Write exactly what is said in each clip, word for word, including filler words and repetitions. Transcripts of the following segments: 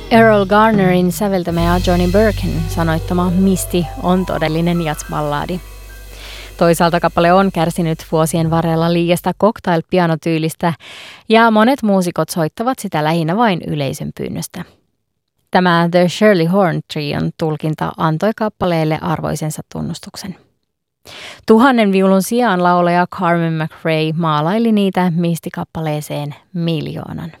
Errol Garnerin säveltämä ja Johnny Birkin sanoittama Misty on todellinen jazzballaadi. Toisaalta kappale on kärsinyt vuosien varrella liiasta cocktail-pianotyylistä ja monet muusikot soittavat sitä lähinnä vain yleisön pyynnöstä. Tämä The Shirley Horn Trion tulkinta antoi kappaleelle arvoisensa tunnustuksen. Tuhannen viulun sijaan laulaja Carmen McRae maalaili niitä Misty-kappaleeseen miljoonan.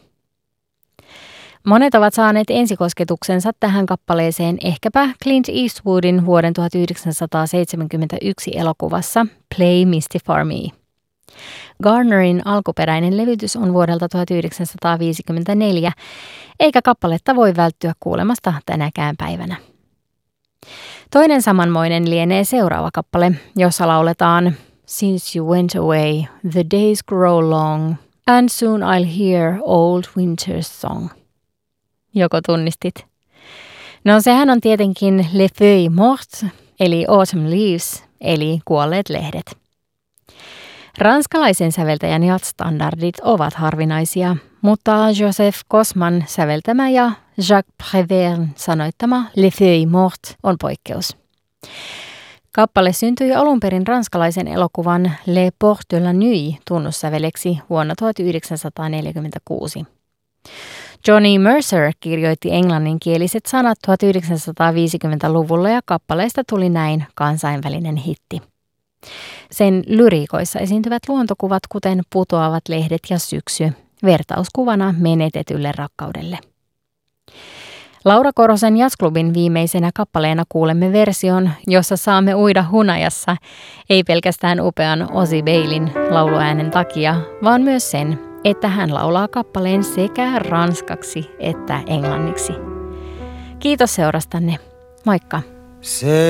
Monet ovat saaneet ensikosketuksensa tähän kappaleeseen ehkäpä Clint Eastwoodin vuoden tuhatyhdeksänsataaseitsemänkymmentäyksi elokuvassa Play Misty for Me. Garnerin alkuperäinen levytys on vuodelta tuhatyhdeksänsataaviisikymmentäneljä, eikä kappaletta voi välttyä kuulemasta tänäkään päivänä. Toinen samanmoinen lienee seuraava kappale, jossa lauletaan Since you went away, the days grow long, and soon I'll hear old winter's song. Joko tunnistit? No sehän on tietenkin Les Feuilles Mortes, eli Autumn Leaves, eli kuolleet lehdet. Ranskalaisen säveltäjän jazz-standardit ovat harvinaisia, mutta Joseph Kosman säveltämä ja Jacques Prévert sanoittama Les Feuilles Mortes on poikkeus. Kappale syntyi alun perin ranskalaisen elokuvan Les Portes de la Nuit tunnussäveleksi vuonna tuhatyhdeksänsataaneljäkymmentäkuusi. Johnny Mercer kirjoitti englanninkieliset sanat tuhatyhdeksänsataaviisikymmentäluvulla ja kappaleesta tuli näin kansainvälinen hitti. Sen lyriikoissa esiintyvät luontokuvat, kuten putoavat lehdet ja syksy, vertauskuvana menetetylle rakkaudelle. Laura Korosen jazzklubin viimeisenä kappaleena kuulemme version, jossa saamme uida hunajassa, ei pelkästään upean Ozzy Bailin lauluäänen takia, vaan myös sen, että hän laulaa kappaleen sekä ranskaksi että englanniksi. Kiitos seurastanne. Moikka! Se